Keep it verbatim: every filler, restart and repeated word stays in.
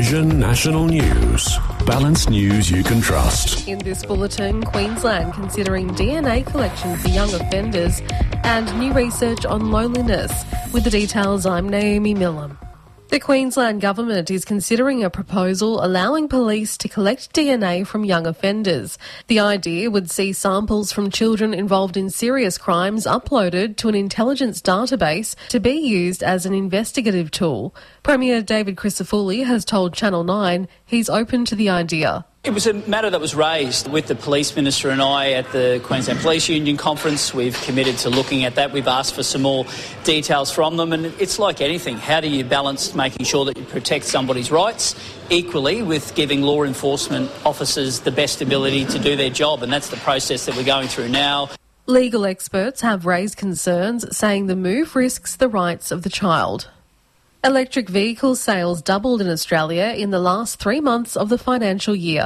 Vision National News. Balanced news you can trust. In this bulletin, Queensland considering D N A collection for young offenders and new research on loneliness. With the details, I'm Naomi Millam. The Queensland Government is considering a proposal allowing police to collect D N A from young offenders. The idea would see samples from children involved in serious crimes uploaded to an intelligence database to be used as an investigative tool. Premier David Crisafulli has told Channel nine he's open to the idea. It was a matter that was raised with the Police Minister and I at the Queensland Police Union conference. We've committed to looking at that. We've asked for some more details from them. And it's like anything. How do you balance making sure that you protect somebody's rights equally with giving law enforcement officers the best ability to do their job? And that's the process that we're going through now. Legal experts have raised concerns, saying the move risks the rights of the child. Electric vehicle sales doubled in Australia in the last three months of the financial year.